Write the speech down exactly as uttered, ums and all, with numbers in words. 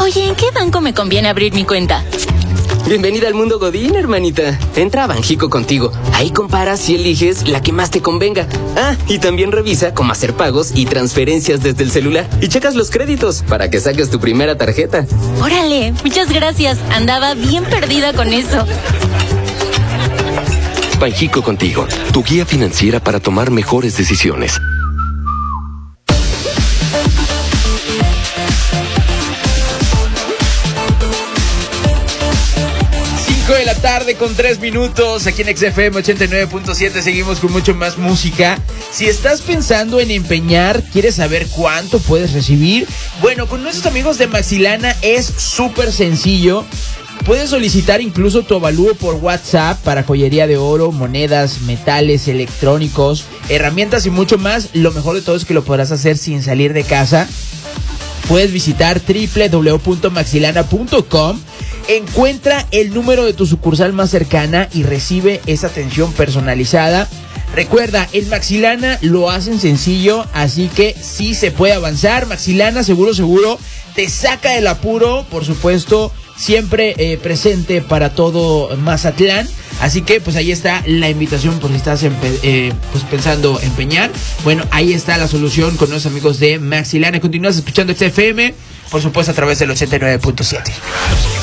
Oye, ¿en qué banco me conviene abrir mi cuenta? Bienvenida al mundo Godín, hermanita. Entra a Banjico Contigo. Ahí comparas y eliges la que más te convenga. Ah, y también revisa cómo hacer pagos y transferencias desde el celular. Y checas los créditos para que saques tu primera tarjeta. Órale, muchas gracias. Andaba bien perdida con eso. Banjico Contigo, tu guía financiera para tomar mejores decisiones. De la tarde con tres minutos aquí en X F M ochenta y nueve punto siete. Seguimos con mucho más música. Si estás pensando en empeñar, ¿quieres saber cuánto puedes recibir? Bueno, con nuestros amigos de Maxilana es súper sencillo. Puedes solicitar incluso tu avalúo por WhatsApp para joyería de oro, monedas, metales, electrónicos, herramientas y mucho más. Lo mejor de todo es que lo podrás hacer sin salir de casa. Puedes visitar doble u doble u doble u punto maxilana punto com. Encuentra el número de tu sucursal más cercana y recibe esa atención personalizada. Recuerda, en Maxilana lo hacen sencillo, así que sí se puede avanzar. Maxilana, seguro, seguro, te saca del apuro, por supuesto, siempre eh, presente para todo Mazatlán. Así que pues ahí está la invitación por si estás empe- eh, pues pensando empeñar. Bueno, ahí está la solución con los amigos de Maxilana. Continúas escuchando X F M, por supuesto a través del ochenta y nueve punto siete.